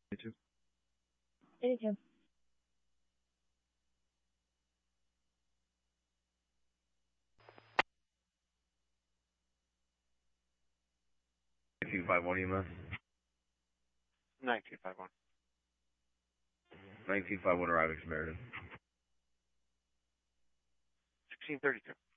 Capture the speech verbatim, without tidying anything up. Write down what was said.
eighty-two. eighty-two. nineteen five one E M S. nineteen five one. nineteen five one arriving Samaritan. sixteen thirty-two.